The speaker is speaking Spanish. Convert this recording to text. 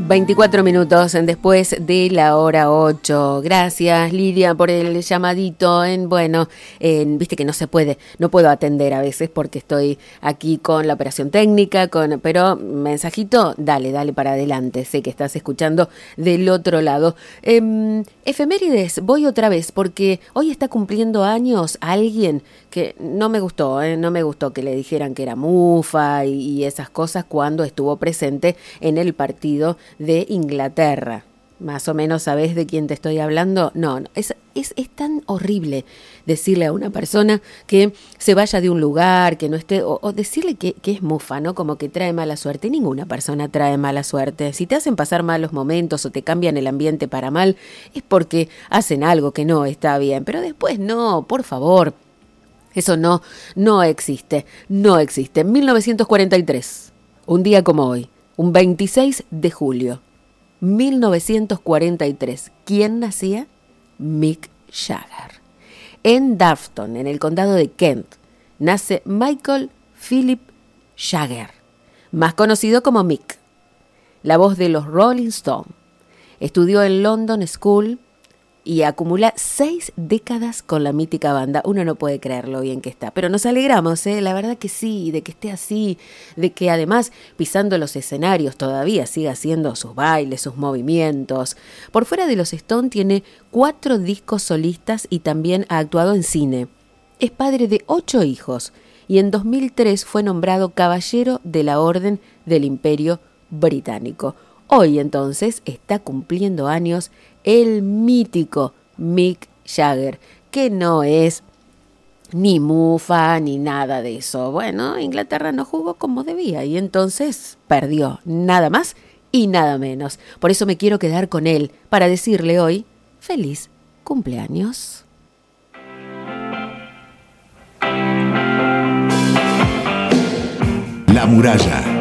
24 minutos después de la hora 8. Gracias, Lidia, por el llamadito. Viste que no puedo atender a veces porque estoy aquí con la operación técnica, pero mensajito, dale para adelante. Sé que estás escuchando del otro lado. Efemérides, voy otra vez porque hoy está cumpliendo años alguien que no me gustó que le dijeran que era mufa y esas cosas cuando estuvo presente en el partido de Inglaterra. Más o menos sabés de quién te estoy hablando. No, es tan horrible decirle a una persona que se vaya de un lugar, que no esté, o decirle que es mufa, ¿no? Como que trae mala suerte. Ninguna persona trae mala suerte. Si te hacen pasar malos momentos o te cambian el ambiente para mal, es porque hacen algo que no está bien. Pero después no, por favor. Eso no existe. 1943, un día como hoy, un 26 de julio. 1943. ¿Quién nacía? Mick Jagger. En Darfton, en el condado de Kent, nace Michael Philip Jagger, más conocido como Mick, la voz de los Rolling Stones. Estudió en London School y acumula 6 décadas con la mítica banda. Uno no puede creer lo bien que está, pero nos alegramos, la verdad que sí, de que esté así, de que además pisando los escenarios todavía siga haciendo sus bailes, sus movimientos. Por fuera de los Stones tiene 4 discos solistas y también ha actuado en cine. Es padre de 8 hijos y en 2003 fue nombrado Caballero de la Orden del Imperio Británico. Hoy entonces está cumpliendo años el mítico Mick Jagger, que no es ni mufa ni nada de eso. Bueno, Inglaterra no jugó como debía y entonces perdió, nada más y nada menos. Por eso me quiero quedar con él para decirle hoy feliz cumpleaños. La Muralla.